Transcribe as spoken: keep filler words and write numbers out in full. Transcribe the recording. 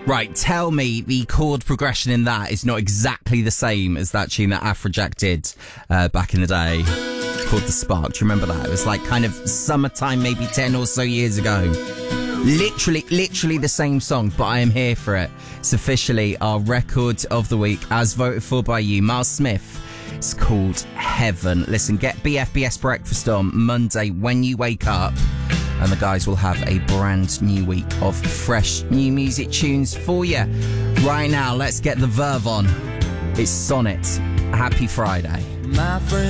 Right, tell me the chord progression in that is not exactly the same as that tune that Afrojack did uh, back in the day called The Spark. Do you remember that? It was like kind of summertime, maybe ten or so years ago. Literally, literally the same song, but I am here for it. It's officially our record of the week as voted for by you, Miles Smith. It's called Heaven. Listen, get B F B S Breakfast on Monday when you wake up, and the guys will have a brand new week of fresh new music tunes for you. Right now, let's get the verve on. It's Sonnet. Happy Friday. My friend.